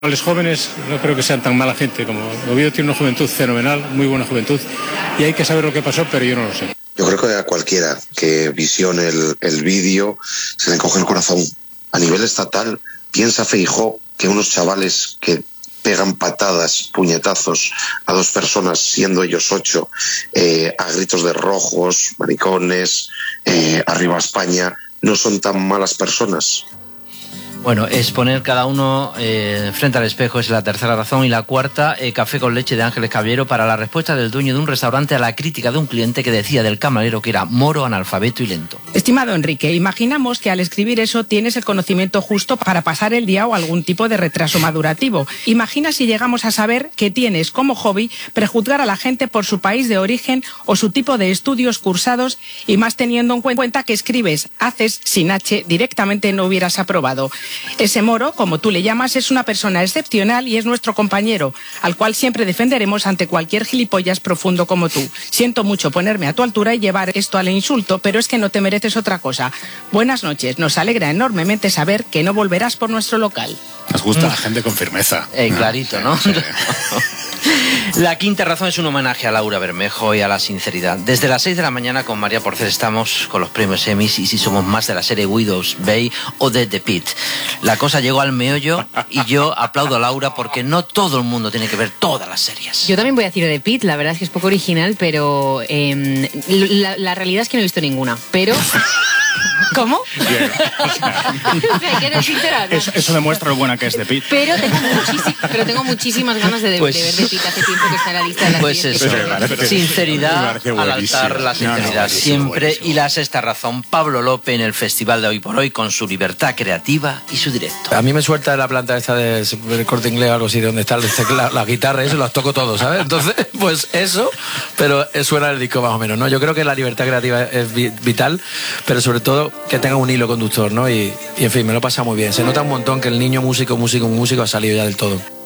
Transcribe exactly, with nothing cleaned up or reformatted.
Los jóvenes no creo que sean tan mala gente como Oviedo. Tiene una juventud fenomenal, muy buena juventud, y hay que saber lo que pasó, pero yo no lo sé. Yo creo que a cualquiera que visione el, el vídeo se le coge el corazón. A nivel estatal, piensa Feijóo que unos chavales que pegan patadas, puñetazos a dos personas, siendo ellos ocho, eh, a gritos de rojos, maricones, eh, arriba España, no son tan malas personas. Bueno, es poner cada uno eh, frente al espejo, es la tercera razón. Y la cuarta, eh, café con leche de Ángeles Caballero para la respuesta del dueño de un restaurante a la crítica de un cliente que decía del camarero que era moro, analfabeto y lento. Estimado Enrique, imaginamos que al escribir eso tienes el conocimiento justo para pasar el día o algún tipo de retraso madurativo. Imagina si llegamos a saber que tienes como hobby prejuzgar a la gente por su país de origen o su tipo de estudios cursados, y más teniendo en cuenta que escribes haces sin H, directamente no hubieras aprobado. Ese moro, como tú le llamas, es una persona excepcional y es nuestro compañero, al cual siempre defenderemos ante cualquier gilipollas profundo como tú. Siento mucho ponerme a tu altura y llevar esto al insulto, pero es que no te mereces otra cosa. Buenas noches, nos alegra enormemente saber que no volverás por nuestro local. Nos gusta la gente con firmeza. Eh, clarito, ¿no? Sí. La quinta razón es un homenaje a Laura Bermejo y a la sinceridad. Desde las seis de la mañana con María Porcel estamos con los premios Emmys y si somos más de la serie Widow's Bay o de The Pitt. La cosa llegó al meollo y yo aplaudo a Laura porque no todo el mundo tiene que ver todas las series. Yo también voy a decir The Pitt, la verdad es que es poco original, pero eh, la, la realidad es que no he visto ninguna, pero... ¿Cómo? Bien. Eso, eso demuestra lo buena que es The Pitt. Pero tengo, muchísi- pero tengo muchísimas ganas de, Pues, de ver The Pitt. Hace tiempo que está en la lista de las Pues series eso, que quiero ver. sinceridad al altar, la sinceridad no, siempre. buenísimo. Y la sexta razón, Pablo López en el Festival de Hoy por Hoy con su libertad creativa y su directo. A mí me suelta la planta esta de Corte Inglés o algo así, de donde está la, la guitarra, eso las toco todo, ¿sabes? Entonces, pues eso, pero suena el disco más o menos, ¿no? Yo creo que la libertad creativa es vital, pero sobre todo que tenga un hilo conductor, ¿no? Y, y en fin, me lo he pasado muy bien. Se nota un montón que el niño músico, músico, músico ha salido ya del todo.